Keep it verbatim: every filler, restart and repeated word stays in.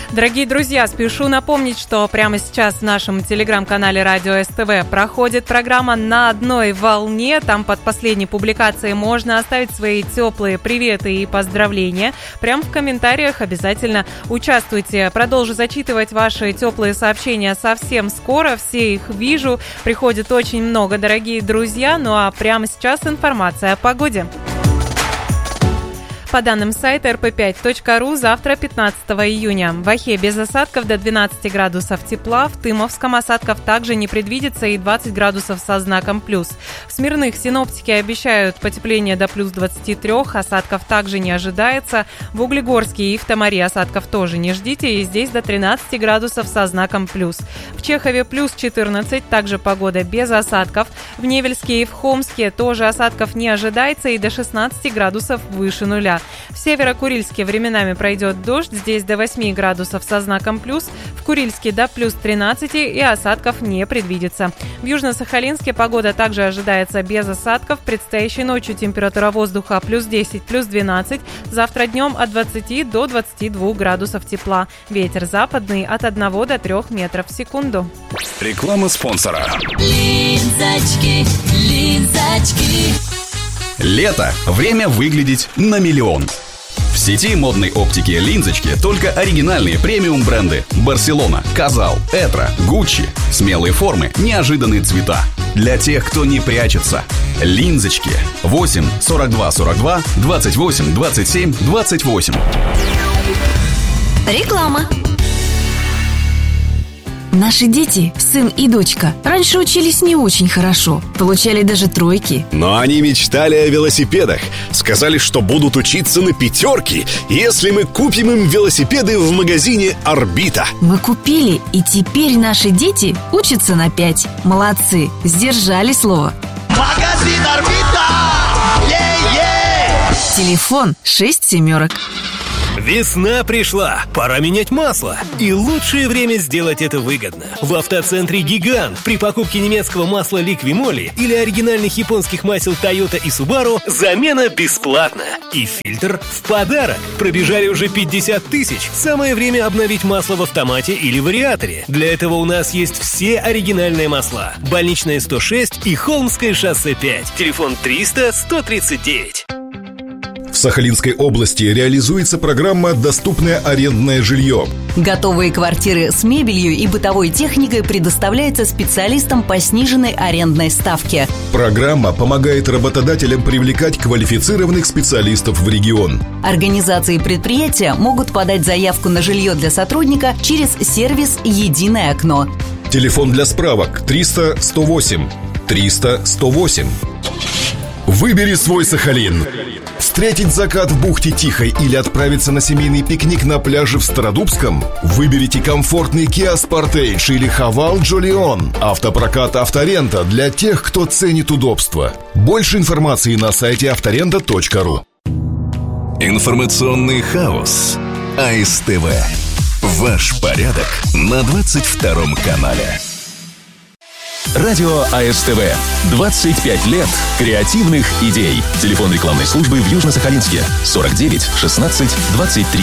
Дорогие друзья, спешу напомнить, что прямо сейчас в нашем телеграм-канале Радио СТВ проходит программа «На одной волне». Там под последней публикацией можно оставить свои теплые приветы и поздравления. Прямо в комментариях обязательно участвуйте. Продолжу зачитывать ваши теплые сообщения совсем скоро. Все их вижу. Приходит очень много, дорогие друзья. Ну а прямо сейчас информация о погоде. По данным сайта эр пэ пять точка ру, завтра, пятнадцатого июня. В Охе без осадков до двенадцати градусов тепла. В Тымовском осадков также не предвидится и двадцать градусов со знаком плюс. В Смирных синоптики обещают потепление до плюс двадцати трёх. Осадков также не ожидается. В Углегорске и в Тамаре осадков тоже не ждите. И здесь до тринадцати градусов со знаком плюс. В Чехове плюс четырнадцать. Также погода без осадков. В Невельске и в Хомске тоже осадков не ожидается. И до шестнадцати градусов выше нуля. В Северо-Курильске временами пройдет дождь, здесь до восьми градусов со знаком плюс, в Курильске до плюс тринадцати и осадков не предвидится. В Южно-Сахалинске погода также ожидается без осадков, предстоящей ночью температура воздуха плюс десять, плюс двенадцать, завтра днем от двадцати до двадцати двух градусов тепла. Ветер западный от одного до трёх метров в секунду. Реклама спонсора. Линзочки, линзочки. Лето. Время выглядеть на миллион. В сети модной оптики «Линзочки» только оригинальные премиум бренды: Барселона, Казал, Этро, Гуччи. Смелые формы, неожиданные цвета. Для тех, кто не прячется. «Линзочки». восемь сорок два сорок два двадцать восемь двадцать семь двадцать восемь. Реклама. Наши дети, сын и дочка, раньше учились не очень хорошо, получали даже тройки. Но они мечтали о велосипедах. Сказали, что будут учиться на пятерки, если мы купим им велосипеды в магазине «Орбита». Мы купили, и теперь наши дети учатся на пять. Молодцы, сдержали слово. Магазин «Орбита». Е-е! Телефон шесть семерок. Весна пришла, пора менять масло. И лучшее время сделать это выгодно. В автоцентре «Гигант» при покупке немецкого масла «Ликвимоли» или оригинальных японских масел «Тойота» и «Субару» замена бесплатна. И фильтр в подарок. Пробежали уже пятьдесят тысяч. Самое время обновить масло в автомате или вариаторе. Для этого у нас есть все оригинальные масла. Больничная сто шесть и Холмское шоссе пять. Телефон триста сто тридцать девять. В Сахалинской области реализуется программа «Доступное арендное жилье». Готовые квартиры с мебелью и бытовой техникой предоставляются специалистам по сниженной арендной ставке. Программа помогает работодателям привлекать квалифицированных специалистов в регион. Организации и предприятия могут подать заявку на жилье для сотрудника через сервис «Единое окно». Телефон для справок триста сто восемь триста сто восемь. Выбери свой Сахалин. Встретить закат в бухте Тихой или отправиться на семейный пикник на пляже в Стародубском? Выберите комфортный Kia Sportage или Haval Jolion. Автопрокат «Авторента» для тех, кто ценит удобство. Больше информации на сайте авторента точка ру. Информационный хаос. а эс тэ вэ. Ваш порядок на двадцать втором канале. Радио а эс тэ вэ. двадцать пять лет креативных идей. Телефон рекламной службы в Южно-Сахалинске сорок девять шестнадцать двадцать три.